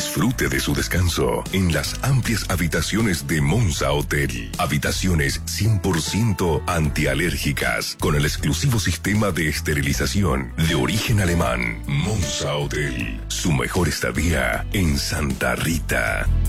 Disfrute de su descanso en las amplias habitaciones de Monza Hotel. Habitaciones 100% antialérgicas con el exclusivo sistema de esterilización de origen alemán. Monza Hotel, su mejor estadía en Santa Rita.